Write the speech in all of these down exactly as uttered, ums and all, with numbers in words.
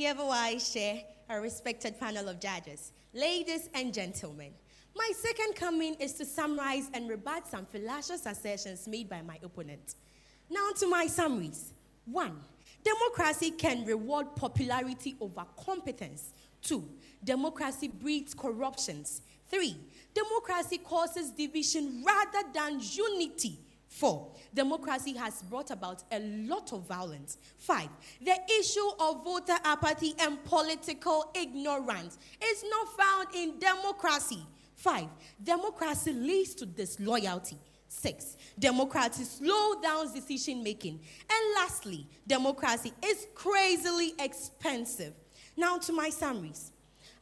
Yevawaishe, a respected panel of judges, ladies and gentlemen. My second coming is to summarize and rebut some fallacious assertions made by my opponent. Now to my summaries. One, democracy can reward popularity over competence. Two, democracy breeds corruptions. Three, democracy causes division rather than unity. Four, democracy has brought about a lot of violence. Five, the issue of voter apathy and political ignorance is not found in democracy. Five, democracy leads to disloyalty. Six, democracy slows down decision making. And lastly, democracy is crazily expensive. Now to my summaries.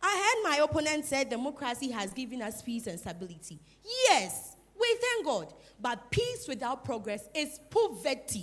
I heard my opponent say democracy has given us peace and stability. Yes, we thank God. But peace without progress is poverty.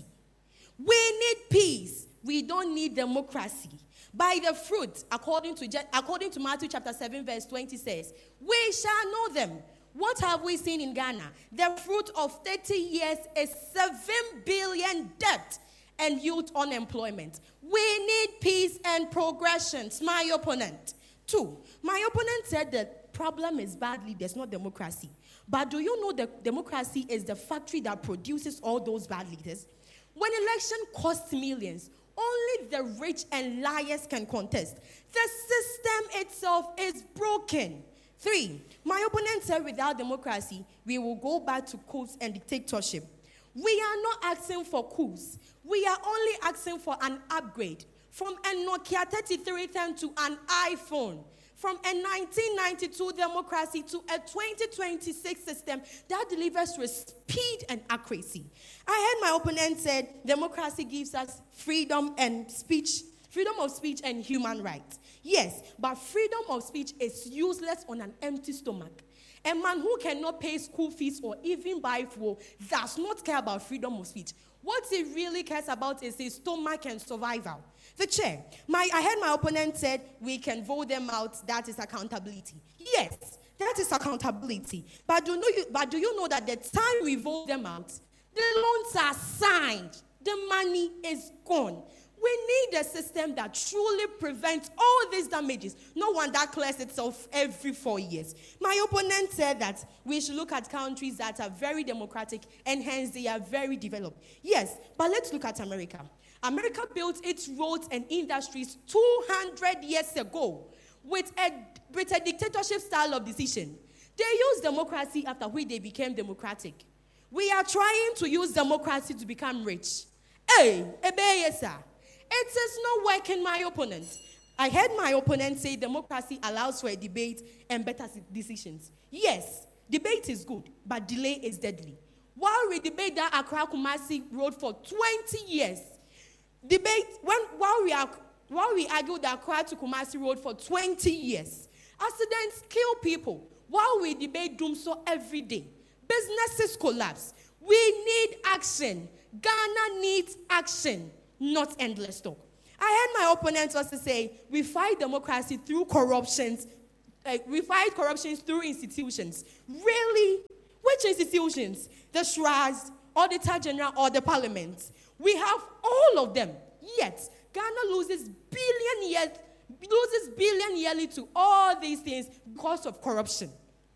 We need peace. We don't need democracy. By the fruit, according to, according to Matthew chapter seven, verse twenty says, we shall know them. What have we seen in Ghana? The fruit of thirty years is seven billion debt and youth unemployment. We need peace and progressions. My opponent. Two, my opponent said the problem is bad leaders, not democracy. But do you know that democracy is the factory that produces all those bad leaders? When election costs millions, only the rich and liars can contest. The system itself is broken. Three, my opponent said without democracy, we will go back to coups and dictatorship. We are not asking for coups. We are only asking for an upgrade from a Nokia thirty-three ten to an iPhone. From a nineteen ninety-two democracy to a twenty twenty-six system that delivers with speed and accuracy. I heard my opponent said democracy gives us freedom and speech, freedom of speech and human rights. Yes, but freedom of speech is useless on an empty stomach. A man who cannot pay school fees or even buy fuel does not care about freedom of speech. What he really cares about is his stomach and survival. The chair, my, I heard my opponent said we can vote them out, that is accountability. Yes, that is accountability. But do, you, but do you know that the time we vote them out, the loans are signed, the money is gone. We need a system that truly prevents all these damages, not one that clears itself every four years. My opponent said that we should look at countries that are very democratic and hence they are very developed. Yes, but let's look at America. America built its roads and industries two hundred years ago with a, with a dictatorship style of decision. They used democracy after which they became democratic. We are trying to use democracy to become rich. Hey, ebeyesa. It is not working, my opponent. I heard my opponent say democracy allows for a debate and better decisions. Yes, debate is good, but delay is deadly. While we debate that Accra-Kumasi road for twenty years, debate when while we are while we argue the Accra to Kumasi road for twenty years, accidents kill people. While we debate Dumso every day, businesses collapse. We need action. Ghana needs action, not endless talk. I heard my opponents also say we fight democracy through corruptions. Uh, we fight corruptions through institutions. Really? Which institutions? The S R A S, Auditor General, or the Parliament? We have all of them. Yet, Ghana loses billion year, loses billion yearly to all these things because of corruption.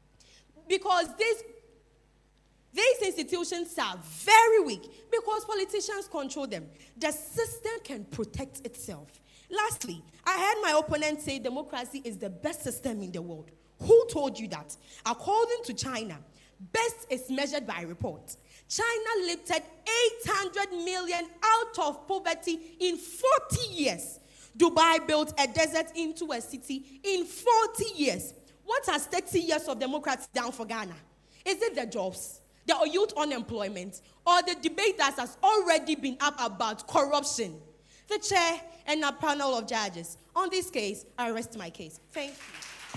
Because these, these institutions are very weak because politicians control them. The system can protect itself. Lastly, I heard my opponent say democracy is the best system in the world. Who told you that? According to China, best is measured by report. China lifted eight hundred million out of poverty in forty years. Dubai built a desert into a city in forty years. What has thirty years of democracy done for Ghana? Is it the jobs, the youth unemployment, or the debate that has already been up about corruption? The chair and a panel of judges. On this case, I rest my case. Thank you.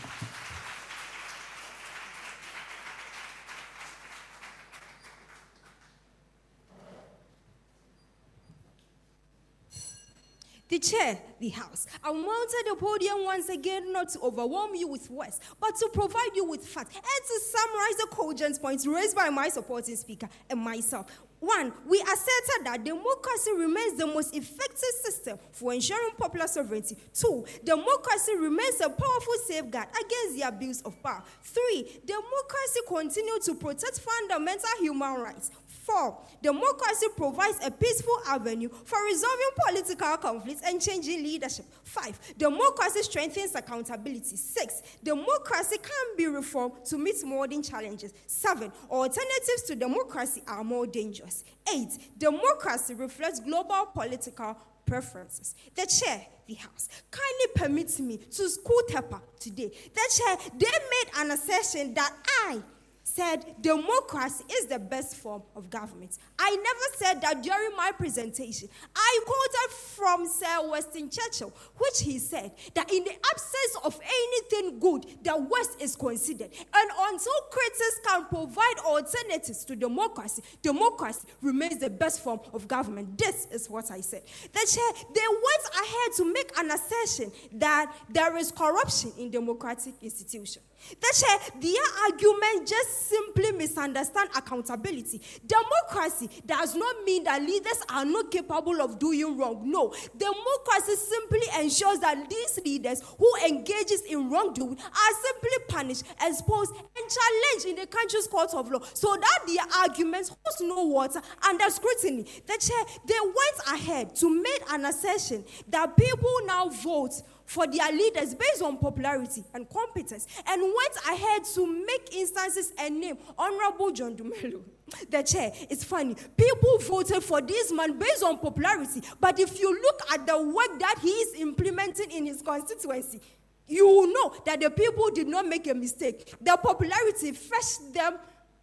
the chair, the house. I mounted the podium once again not to overwhelm you with words, but to provide you with facts and to summarize the cogent points raised by my supporting speaker and myself. One, we asserted that democracy remains the most effective system for ensuring popular sovereignty. Two, democracy remains a powerful safeguard against the abuse of power. Three, democracy continues to protect fundamental human rights. Four, democracy provides a peaceful avenue for resolving political conflicts and changing leadership. Five, democracy strengthens accountability. Six, democracy can be reformed to meet modern challenges. Seven, alternatives to democracy are more dangerous. Eight, democracy reflects global political preferences. The chair, the house, kindly permits me to school Tepa today. The chair, they made an assertion that I said democracy is the best form of government. I never said that during my presentation. I quoted from Sir Winston Churchill, which he said that in the absence of anything good, the West is considered. And until critics can provide alternatives to democracy, democracy remains the best form of government. This is what I said. The chair, they went ahead to make an assertion that there is corruption in democratic institutions. The chair, their argument just simply misunderstand accountability. Democracy does not mean that leaders are not capable of doing wrong. No, democracy simply ensures that these leaders who engages in wrongdoing are simply punished, exposed, and challenged in the country's court of law, so that their arguments holds no water under scrutiny. The chair, they went ahead to make an assertion that people now vote for their leaders based on popularity and competence, and went ahead to make instances and name Honorable John Dumelo. The chair, it's funny. People voted for this man based on popularity, but if you look at the work that he is implementing in his constituency, you will know that the people did not make a mistake. The popularity fetched them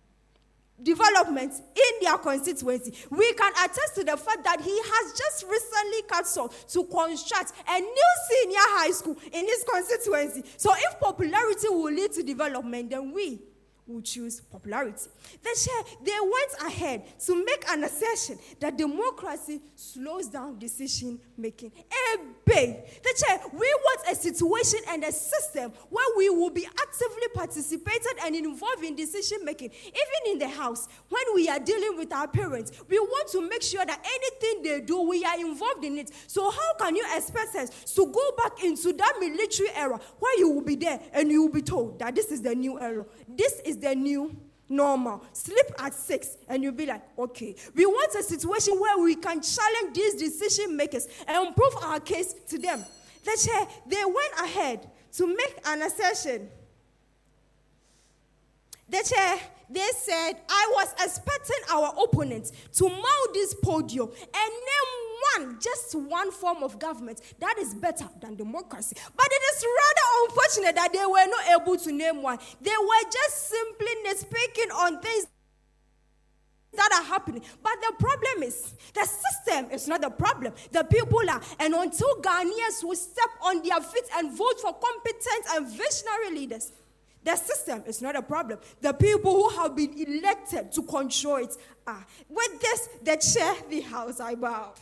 development in their constituency. We can attest to the fact that he has just recently cut off to construct a new senior high school in his constituency. So if popularity will lead to development, then we will choose popularity. The chair, they went ahead to make an assertion that democracy slows down decision making. Ebe, the chair, we want a situation and a system where we will be actively participated and involved in decision making. Even in the house, when we are dealing with our parents, we want to make sure that anything they do, we are involved in it. So how can you expect us to go back into that military era where you will be there and you will be told that this is the new era? This is the new normal. Sleep at six and you'll be like, okay. We want a situation where we can challenge these decision makers and prove our case to them. The chair, they went ahead to make an assertion. The chair, they said, I was expecting our opponents to mount this podium and name one, just one form of government that is better than democracy. But it is rather unfortunate that they were not able to name one. They were just simply speaking on things that are happening. But the problem is, the system is not the problem. The people are. And until Ghanaians will step on their feet and vote for competent and visionary leaders, the system is not a problem. The people who have been elected to control it are. With this, the chair, the house, I bow.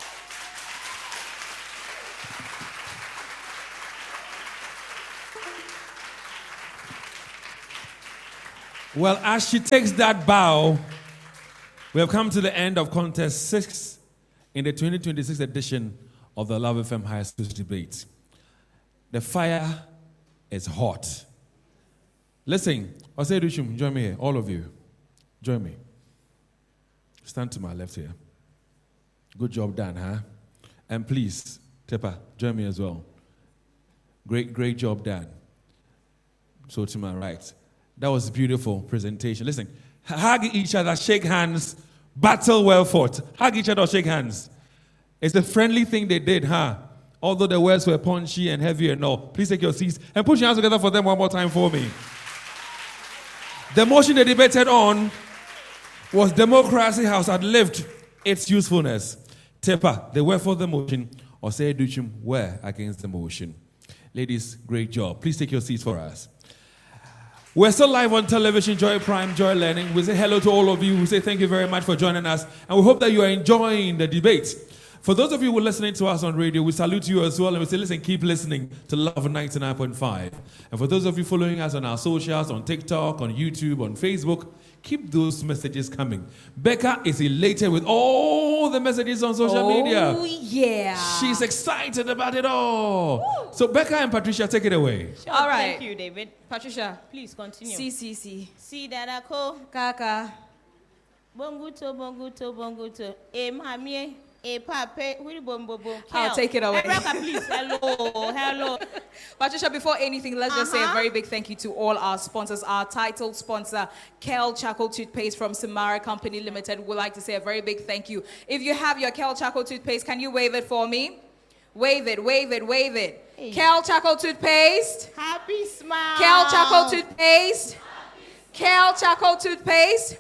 Well, as she takes that bow, we have come to the end of contest six in the twenty twenty-six edition of the Love F M High School Debate. The fire is hot. Listen, Osei Dushum, join me here. All of you, join me. Stand to my left here. Good job done, huh? And please, Tepa, join me as well. Great, great job done. So to my right. That was a beautiful presentation. Listen, hug each other, shake hands, battle well fought. Hug each other, shake hands. It's the friendly thing they did, huh? Although the words were punchy and heavy and all. Please take your seats and put your hands together for them one more time for me. The motion they debated on was Democracy House had lived its usefulness. Tepa, they were for the motion, or say Duchum were against the motion. Ladies, great job. Please take your seats for us. We're still live on television, Joy Prime, Joy Learning. We say hello to all of you. We say thank you very much for joining us. And we hope that you are enjoying the debate. For those of you who are listening to us on radio, we salute you as well, and we say, listen, keep listening to Love ninety-nine point five. And for those of you following us on our socials, on TikTok, on YouTube, on Facebook, keep those messages coming. Becca is elated with all the messages on social Oh, media. yeah. She's excited about it all. So Becca and Patricia, take it away. Sure, All right. Thank you, David. Patricia. Please continue. C C C. See that I call Kaka. Bonguto, bonguto, bonguto. Eh, mamie. Eh, pape. Who the bombo bomb? I'll take it away. Rebecca, please. Hello. Hello. Patricia, before anything, let's just say a Uh-huh. very big thank you to all our sponsors. Our title sponsor, Kel Charcoal Toothpaste from Samara Company Limited. We'd like to say a very big thank you. If you have your Kel Charcoal Toothpaste, can you wave it for me? Wave it, wave it, wave it. Hey. Kel Charcoal Toothpaste. Happy smile. Kel Charcoal Toothpaste. Kel Charcoal Toothpaste.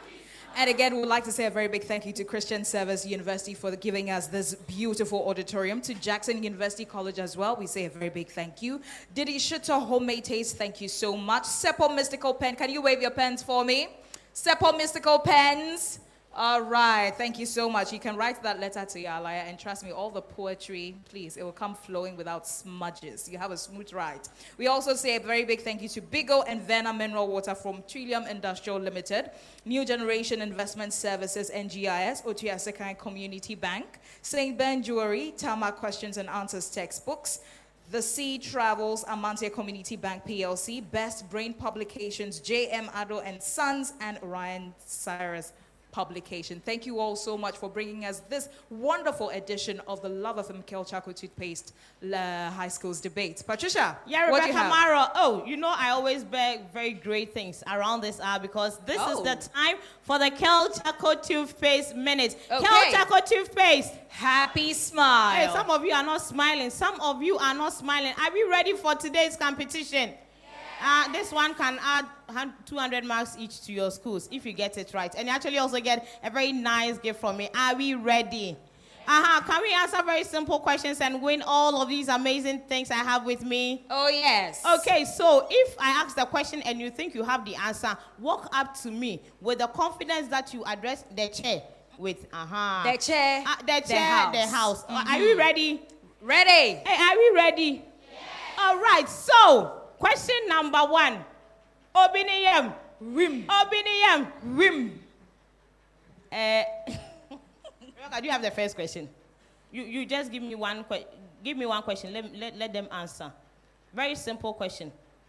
And again, we would like to say a very big thank you to Christian Service University for giving us this beautiful auditorium. To Jackson University College as well, we say a very big thank you. Diddy Shutter Homemade Taste, thank you so much. Seppo Mystical Pen, can you wave your pens for me? Seppo Mystical Pens. All right, thank you so much. You can write that letter to your Alaya, and trust me, all the poetry, please, it will come flowing without smudges. You have a smooth ride. We also say a very big thank you to Bigo and Vena Mineral Water from Trillium Industrial Limited, New Generation Investment Services, N G I S, Otuya Sekai Community Bank, Saint Ben Jewelry, Tama Questions and Answers Textbooks, The Sea Travels, Amantia Community Bank P L C, Best Brain Publications, J M Ado and Sons, and Ryan Cyrus Publication. Thank you all so much for bringing us this wonderful edition of the Love of M. Kel Charcoal Toothpaste uh, High Schools Debate. Patricia, Yeah, what do you Rebecca have? Mara. Oh, you know I always beg very great things around this hour because this Oh. is the time for the Kel Charcoal Toothpaste Minute. Okay. Kel Charcoal Toothpaste. Happy smile. Hey, some of you are not smiling. Some of you are not smiling. Are we ready for today's competition? Uh, this one can add two hundred marks each to your schools if you get it right. And you actually also get a very nice gift from me. Are we ready? Uh-huh. Can we answer very simple questions and win all of these amazing things I have with me? Oh, yes. Okay, so if I ask the question and you think you have the answer, walk up to me with the confidence that you address the chair with, uh-huh. The chair, Uh, the chair, house. the house. Uh, Mhm. Are we ready? Ready? Hey, are we ready? All right, so question number one. Obiniyam. Rim. Obiniyam. Rim. Uh, do you have the first question? You you just give me one que- give me one question. Let, let, let them answer. Very simple question.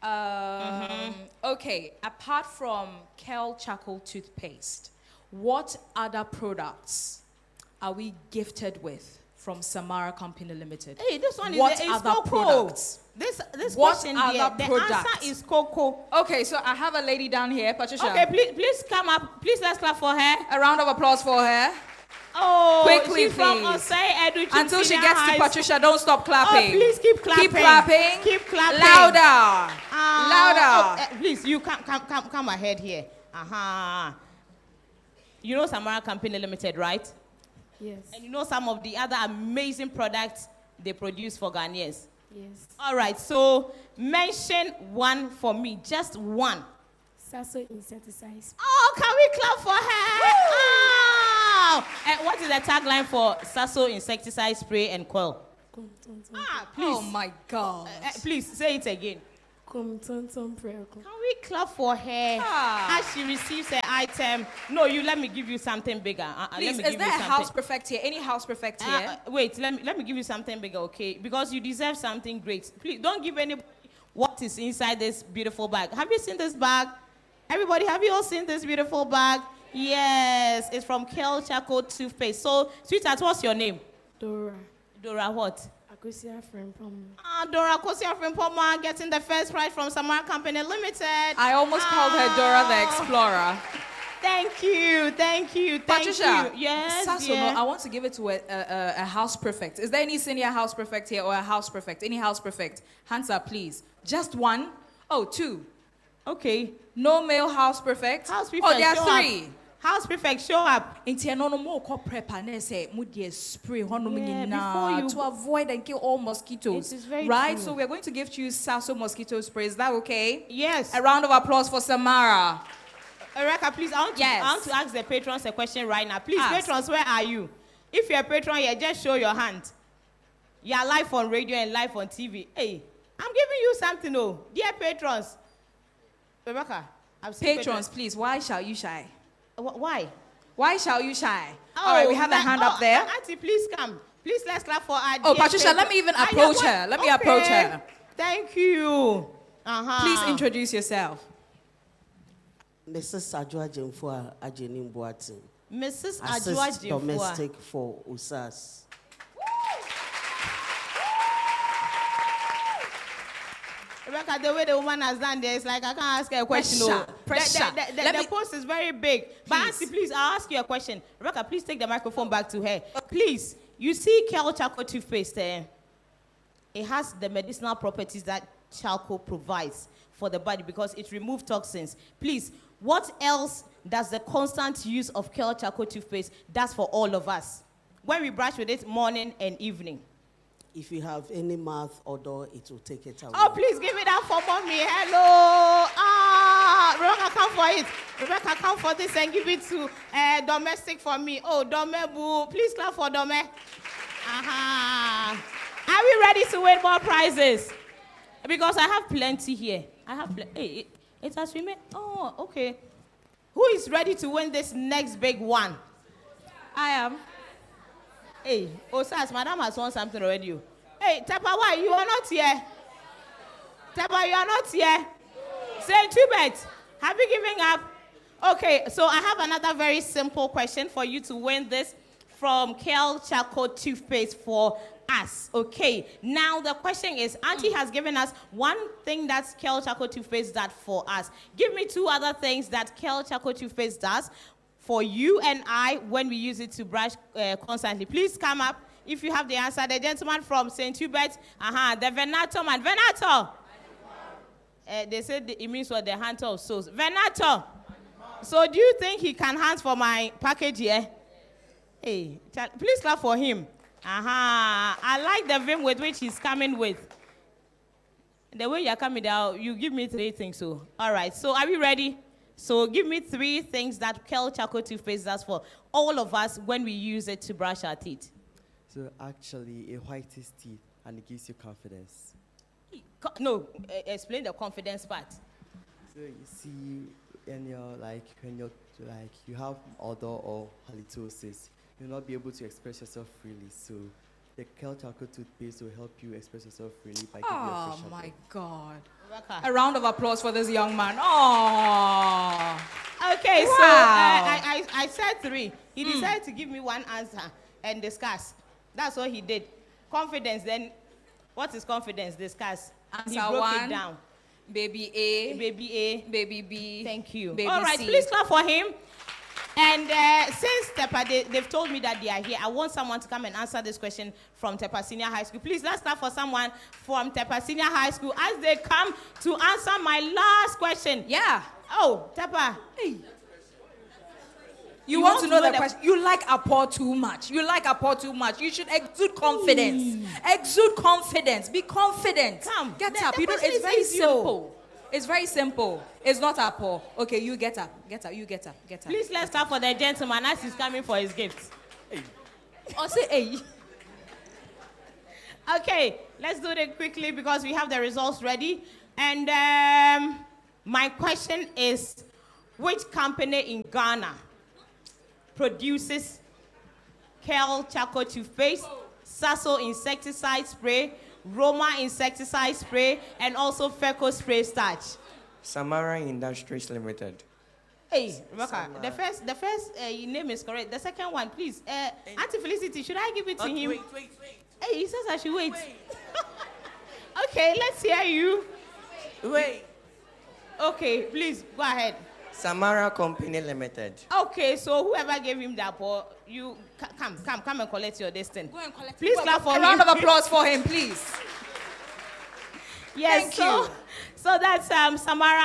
Um, Okay, apart from Kel Charcoal Toothpaste, what other products are we gifted with from Samara Company Limited? Hey, this one What is, is other cocoa. products? This this What question other here, the products? answer is cocoa. Okay, so I have a lady down here, Patricia. Okay, please please come up. Please let's clap for her. A round of applause for her. Oh, Quickly, she's from please. Osei Edu Until she Senior gets High to Patricia, don't stop Oh, clapping. please keep clapping. Keep clapping. Keep clapping. Louder. Ah, Louder. oh, eh, please, you come, come, come, come ahead here. Uh-huh. You know Samara Company Limited, right? Yes. And you know some of the other amazing products they produce for Ghanaians. Yes. All right, so mention one for me, just one. Sasso insecticides. Oh, can we clap for her? Oh. And what is the tagline for Sasso insecticide spray and coil? Kum tum tum. Ah, please. Oh my God. Eh, please say it again. Kum tum tum prayer. kum. Can we clap for her Ah. as she receives her item? No, you let me give you something bigger. Uh, uh, Please, let me is give there you a something. house prefect here? Any house prefect Uh, here? uh, wait, let me let me give you something bigger, okay? Because you deserve something great. Please don't give anybody what is inside this beautiful bag. Have you seen this bag? Everybody, have you all seen this beautiful bag? Yes, it's from Kel Charcoal Toothpaste. So, sweetheart, what's your name? Dora. Dora what? Akosia friend from. Ah, Dora Kosia Frimpoma getting the first prize from Samara Company Limited. I almost called her Dora the Ah. Explorer. Thank you, thank you, thank Patricia, you. Yes, Sasso, yeah. no, I want to give it to a, a, a, a house prefect. Is there any senior house prefect here or a house prefect? Any house prefect? Hands up, please. Just one? Oh, two. Okay. No male house prefect? House prefect, Oh, there are show three. up. House prefect, show up. Nti ɛno no mo kɔ prep and say mo de spray hɔnom Yeah, nyinaa before you- to avoid and kill all mosquitoes. It is very right? true. So we're going to give you Sasso mosquito spray. Is that okay? Yes. A round of applause for Samara. Ereka, please, I want, to, Yes. I want to ask the patrons a question right now. Please, Ask. patrons, where are you? If you're a patron here, just show your hand. You're live on radio and live on T V. Hey, I'm giving you something, oh. Dear patrons. Rebecca, I've seen Patrons, patrons. please, why shall you shy? Wh- Why? Why shall you shy? Oh, All right, we have a that- hand oh, up there. Auntie, please come. Please, let's clap for our Oh, dear Patricia, patron. let me even Ah, approach yeah, her. Let me okay. approach her. Thank you. Uh-huh. Please introduce yourself. Missus Ajua Jemfua Ajeni Mbuati. Missus Ajua Assist Jemfua. domestic for U S A S. Rebecca, the way the woman has done there, it's like I can't ask her a question. Pressure, no. The- pressure. The, the, the, Let the me- post is very big. But Please. Auntie, please, I'll ask you a question. Rebecca, please take the microphone back to her. Please, you see Kel Charcoal toothpaste there? It has the medicinal properties that charcoal provides for the body because it removes toxins. Please, what else does the constant use of Kel Charcoal toothpaste does for all of us? When we brush with it morning and evening. If you have any mouth odor, it will take it away. Oh, please give it up for mommy. Hello. Ah, Rebecca, come for it. Rebecca, come for this and give it to uh, domestic for me. Oh, Dome Boo. Please clap for Dome. Uh-huh. Are we ready to win more prizes? Because I have plenty here. I have plenty. Hey, it, it has remained. Oh, okay. Who is ready to win this next big one? I am. Hey, Osas, madam has won something already. Hey, Tepa, why? You are not here. Tepa, you are not here. Saint Hubert, have you given up? Okay, so I have another very simple question for you to win this from Kel Charcoal toothpaste for us. Okay, now the question is, Auntie has given us one thing that Kel Charcoal toothpaste does for us. Give me two other things that Kel Charcoal toothpaste does for you and I when we use it to brush uh, constantly. Please come up if you have the answer. The gentleman from Saint Hubert, uh-huh, the Venator man. Venator! Uh, they said it means what, the hunter of souls. Venator! So do you think he can hunt for my package here? Hey, please clap for him. Uh-huh. I like the vim with which he's coming with. The way you're coming down, you give me three things. So, all right. So are we ready? So give me three things that Kel Charcoal toothpaste does for all of us when we use it to brush our teeth. So actually, it whitens teeth and it gives you confidence. Co- No, uh, explain the confidence part. So you see, when you're like when you're like you have odor or halitosis, you'll not be able to express yourself freely. So the Kel Charcoal toothpaste will help you express yourself freely by giving you a Oh fresh my odor. God. Rebecca. A round of applause for this young man. Oh. Okay, so uh, Wow. I, I, I said three. He decided to give me one answer and discuss. That's what he did. Confidence, then what is confidence? Discuss. he Answer broke one. it down. Baby A. Baby A. Baby B. Thank you. Baby All right, C. please clap for him. And uh, since Tepa, they, they've told me that they are here, I want someone to come and answer this question from Tepa Senior High School. Please, let's clap for someone from Tepa Senior High School as they come to answer my last question. Yeah. Oh, Tepa. Hey. You, want, to know, the, question? You like Apo too much. You like Apo too much. You should exude confidence. Exude confidence. Be confident. Come. Get The- up. the You don't, question it's is very easy, oh. simple. It's very simple. It's not Apo. Okay, you get up. Get up. You get up. Get up. Please, let's clap for the gentleman as he's coming for his gift. Or say, hey. Okay, let's do it quickly because we have the results ready. And um, my question is, which company in Ghana produces Kel Charcoal toothpaste, Sasso insecticide spray, Roma insecticide spray, and also Feco spray starch? Samara Industries Limited. Hey, Rebecca, the first, the first uh, name is correct. The second one, please. Uh, Auntie Felicity, should I give it to him? Wait, wait, wait. Hey, he says I should wait. Okay, let's hear you. Wait. Okay, please, go ahead. Samara Company Limited. Okay, so whoever gave him that ball, you c- come, come, come and collect your destiny. Go and collect Please it. clap for A him. round of applause for him, please. Yes, Thank so, you. so that's um, Samara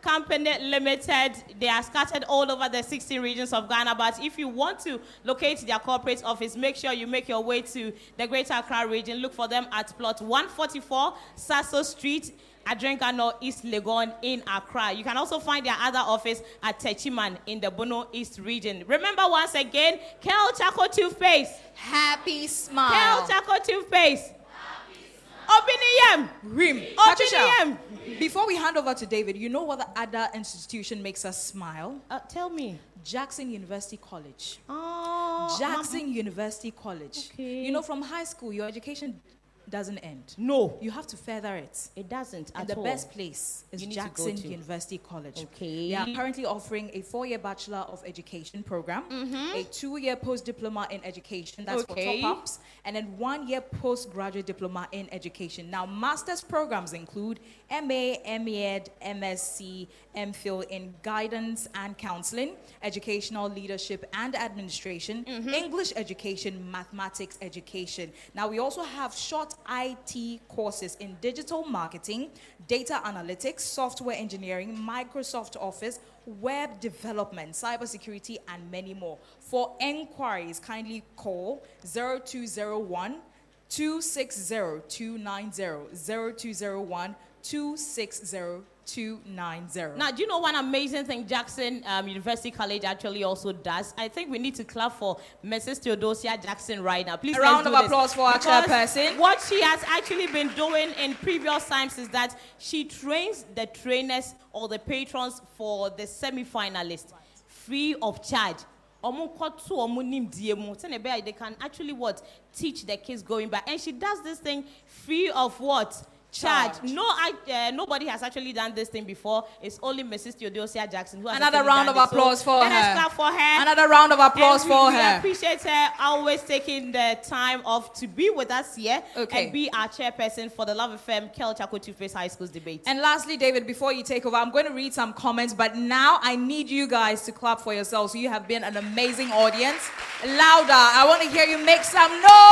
Company Limited. They are scattered all over the sixteen regions of Ghana. But if you want to locate their corporate office, make sure you make your way to the Greater Accra region. Look for them at plot one forty-four Sasso Street, Adrenkano, East Legon in Accra. You can also find their other office at Techiman in the Bono East region. Remember once again, Kel Chaco Toothpaste. Happy smile. Kel Chaco Toothpaste. Open Rim. Open Before we hand over to David, you know what the other institution makes us smile? Uh, tell me. Jackson University College. Oh, Jackson Mama. University College. Okay. You know, from high school, your education doesn't end. No. You have to further it. It doesn't And at the all. best place is You need to go Jackson to. University College. Okay. They are currently offering a four-year Bachelor of Education program, Mm-hmm. a two-year post-diploma in education, that's Okay. for top-ups, and then one-year postgraduate diploma in education. Now, master's programs include M A, M Ed, M S c, M Phil in guidance and counseling, educational leadership and administration, Mm-hmm. English education, mathematics education. Now, we also have short I T courses in digital marketing, data analytics, software engineering, Microsoft Office, web development, cybersecurity, and many more. For enquiries, kindly call zero two zero one, two six zero, two nine zero, zero two zero one, two six zero, two nine zero. Now, do you know one amazing thing Jackson um, University College actually also does? I think we need to clap for Missus Theodosia Jackson right now. Please, A let's round do of this. applause for our Because chairperson. What she has actually been doing in previous times is that she trains the trainers or the patrons for the semi-finalists free of charge. They can actually what teach the kids going back, and she does this thing free of what charge. Charge. No, I uh, nobody has actually done this thing before. It's only Missus Theodosia Jackson who has Another actually round done of this. applause So for let her. us clap for her. Another round of applause And we, for we her. appreciate her always taking the time off to be with us here Okay. and be our chairperson for the Love F M Kel Chaco Toothpaste High School's debate. And lastly, David, before you take over, I'm going to read some comments, but now I need you guys to clap for yourselves. You have been an amazing audience. Louder. I want to hear you make some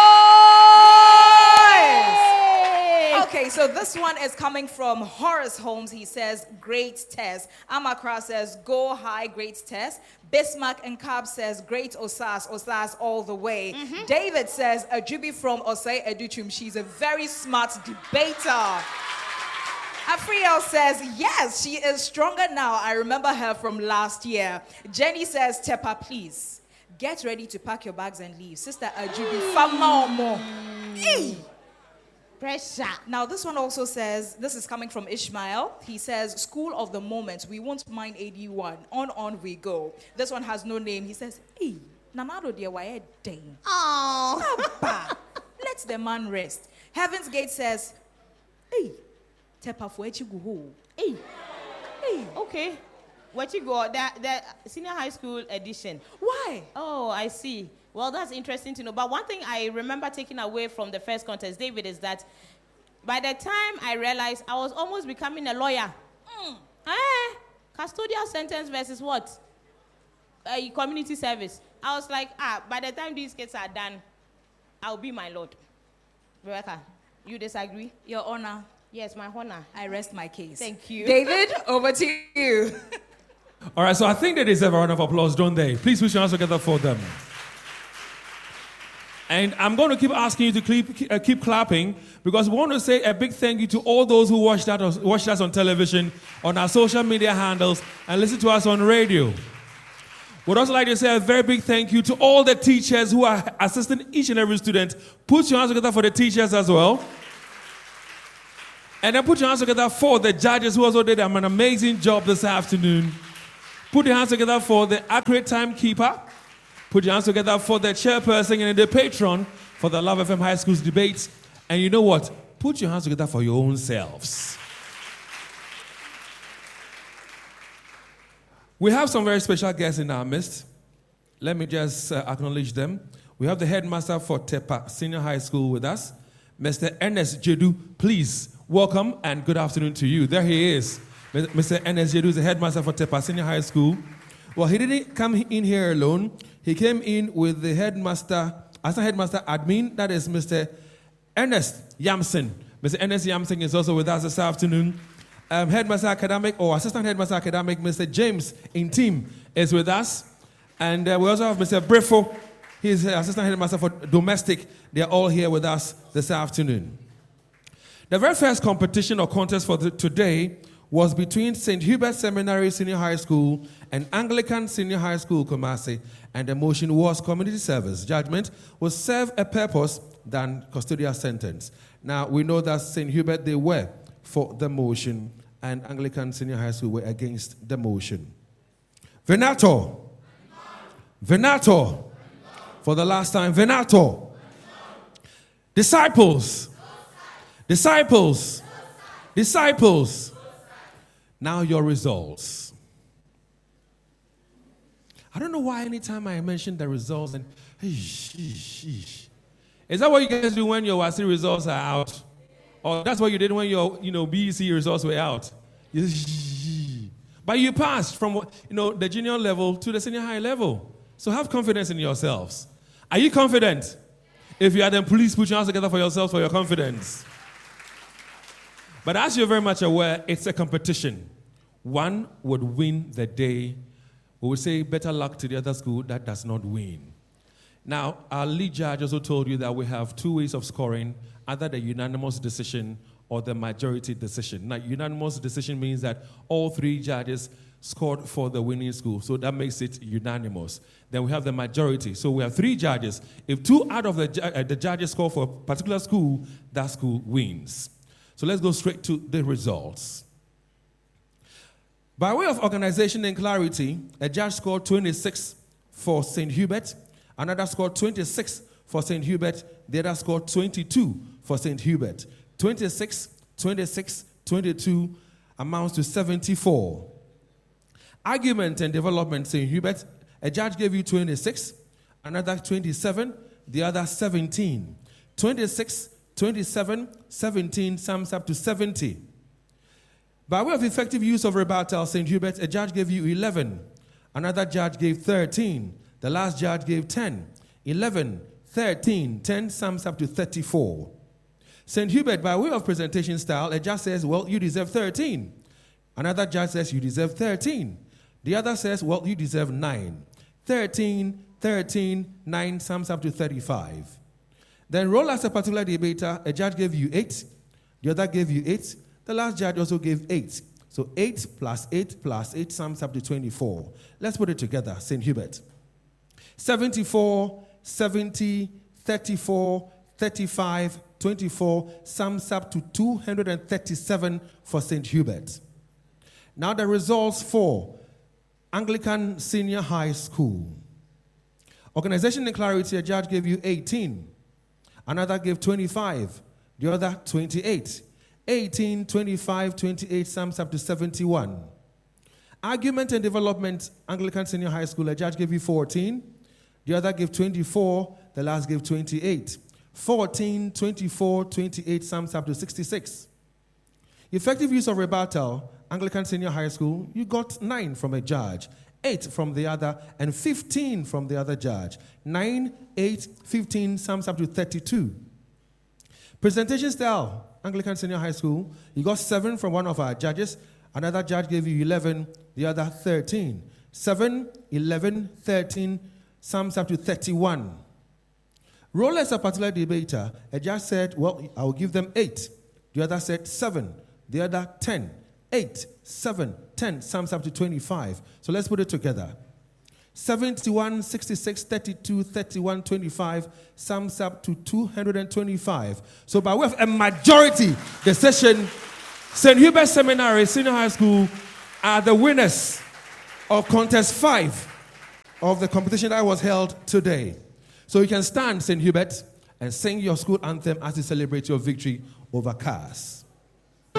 noise. Okay, so this one is coming from Horace Holmes. He says, great test. Amakra says, go high, great test. Bismarck and Cobb says, great Osas, Osas all the way. Mm-hmm. David says, Ajubi from Osei Educhum. She's a very smart debater. Afriel says, yes, she is stronger now. I remember her from last year. Jenny says, Tepa, please, get ready to pack your bags and leave. Sister Ajubi, fama more. Hey. Pressure. Now, this one also says, this is coming from Ishmael. He says, school of the moment, we won't mind A D one. On, on we go. This one has no name. He says, hey, Nanado dear, why dang? Oh. Let the man rest. Heaven's Gate says, hey, Tepa for go. Hey. Hey. Okay. Where you go? The, the senior high school edition. Why? Oh, I see. Well, that's interesting to know. But one thing I remember taking away from the first contest, David, is that by the time I realized I was almost becoming a lawyer. Mm. Eh, custodial sentence versus what? Uh, community service. I was like, ah, by the time these kids are done, I'll be my lord. Rebecca, you disagree? Your Honor. Yes, my honor. I rest my case. Thank you. David, over to you. All right, so I think they deserve a round of applause, don't they? Please put your hands together for them. And I'm going to keep asking you to keep, uh, keep clapping because we want to say a big thank you to all those who watched, that, watched us on television, on our social media handles, and listen to us on radio. We'd also like to say a very big thank you to all the teachers who are assisting each and every student. Put your hands together for the teachers as well. And then put your hands together for the judges who also did an amazing job this afternoon. Put your hands together for the accurate timekeeper. Put your hands together for the chairperson and the patron for the Love F M High School's debates. And you know what? Put your hands together for your own selves. We have some very special guests in our midst. Let me just uh, acknowledge them. We have the headmaster for Tepa Senior High School with us, Mister Ernest Jedu. Please welcome and good afternoon to you. There he is. Mister Ernest Jedu is the headmaster for Tepa Senior High School. Well, he didn't come in here alone. He came in with the headmaster, as a headmaster admin, that is Mister Ernest Yamson. Mister Ernest Yamson is also with us this afternoon. um, Headmaster Academic or Assistant Headmaster Academic, Mister James Intim, is with us. And uh, we also have Mister Brifo. He's the Assistant Headmaster for Domestic. They're all here with us this afternoon. The very first competition or contest for the, today was between Saint Hubert Seminary Senior High School and Anglican Senior High School, Kumasi, and the motion was community service. Judgment will serve a purpose than custodial sentence. Now, we know that Saint Hubert, they were for the motion, and Anglican Senior High School were against the motion. Venator. Venator. For the last time, Venator. Disciples. Disciples. Disciples. Now your results. I don't know why anytime I mention the results, and eesh, eesh, eesh. Is that what you guys do when your W A S C results are out? Or that's what you did when your you know, B E C results were out? But you passed from you know, the junior level to the senior high level. So have confidence in yourselves. Are you confident? If you are, then please put your hands together for yourselves for your confidence. But as you're very much aware, it's a competition. One would win the day. We would say better luck to the other school that does not win. Now, our lead judge also told you that we have two ways of scoring, either the unanimous decision or the majority decision. Now, unanimous decision means that all three judges scored for the winning school, so that makes it unanimous. Then we have the majority. So we have three judges. If two out of the, uh, the judges score for a particular school, that school wins. So let's go straight to the results. By way of organization and clarity, a judge scored twenty-six for Saint Hubert, another scored twenty-six for Saint Hubert, the other scored twenty-two for Saint Hubert. twenty-six, twenty-six, twenty-two amounts to seventy-four. Argument and development, Saint Hubert, a judge gave you twenty-six, another twenty-seven, the other seventeen. twenty-six, twenty-seven, seventeen sums up to seventy. By way of effective use of rebuttal, Saint Hubert, a judge gave you eleven, another judge gave thirteen, the last judge gave ten. eleven, thirteen, ten sums up to thirty-four. Saint Hubert, by way of presentation style, a judge says, well, you deserve thirteen. Another judge says, you deserve thirteen. The other says, well, you deserve nine. thirteen, thirteen, nine sums up to thirty-five. Then roll as a particular debater, a judge gave you eight, the other gave you eight, the last judge also gave eight. So eight plus eight plus eight sums up to twenty-four. Let's put it together, Saint Hubert. seventy-four, seventy, thirty-four, thirty-five, twenty-four sums up to two hundred thirty-seven for Saint Hubert. Now the results for Anglican Senior High School. Organization and clarity, a judge gave you eighteen. Another gave twenty-five. The other twenty-eight. eighteen, twenty-five, twenty-eight sums up to seventy-one. Argument and development, Anglican Senior High School, a judge gave you fourteen. The other gave twenty-four. The last gave twenty-eight. fourteen, twenty-four, twenty-eight sums up to sixty-six. Effective use of rebuttal, Anglican Senior High School, you got nine from a judge, eight from the other, and fifteen from the other judge. nine, eight, fifteen sums up to thirty-two. Presentation style, Anglican Senior High School, you got seven from one of our judges. Another judge gave you eleven, the other thirteen. seven, eleven, thirteen sums up to thirty-one. Roll as a particular debater, a judge said, well, I'll give them eight. The other said seven. The other ten. eight, seven, ten sums up to twenty-five. So let's put it together. seventy-one, sixty-six, thirty-two, thirty-one, twenty-five sums up to two hundred twenty-five. So by way of a majority decision, Saint Hubert Seminary Senior High School are the winners of contest five of the competition that was held today. So you can stand, Saint Hubert, and sing your school anthem as you celebrate your victory over C A S.